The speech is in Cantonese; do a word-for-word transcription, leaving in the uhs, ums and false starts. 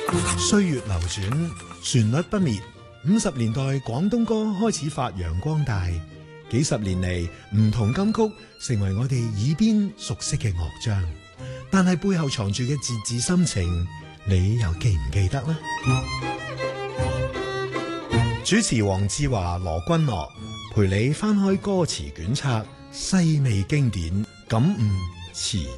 歲月流轉，旋律不滅。五十年代廣東歌開始發揚光大，幾十年嚟唔同金曲成為我哋耳邊熟悉嘅樂章。但係背後藏住嘅字字深情，你又記唔記得呢？主持黃志華、羅君樂陪你翻開歌詞卷冊，細味經典，感悟詞